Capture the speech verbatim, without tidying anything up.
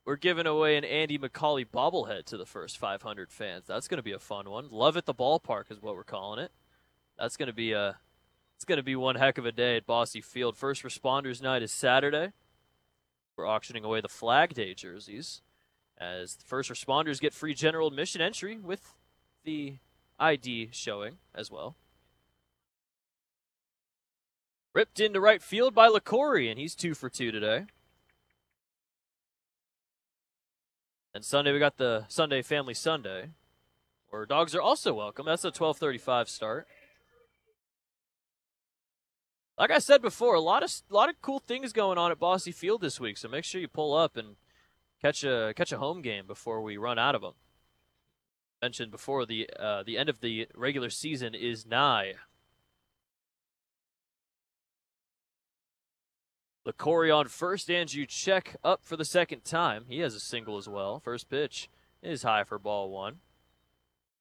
we're giving away an Andy McCauley bobblehead to the first five hundred fans. That's going to be a fun one. Love at the ballpark is what we're calling it. That's going to be a it's going to be one heck of a day at Bosse Field. First Responders Night is Saturday. We're auctioning away the Flag Day jerseys as the first responders get free general admission entry with the I D showing as well. Ripped into right field by LaCorey, and he's two for two today. And Sunday, we got the Sunday Family Sunday, where dogs are also welcome. That's a twelve thirty-five start. Like I said before, a lot of a lot of cool things going on at Bosse Field this week, so make sure you pull up and catch a catch a home game before we run out of them. Mentioned before, the uh, the end of the regular season is nigh. LaCorey on first, Andrew Check up for the second time. He has a single as well. First pitch is high for ball one.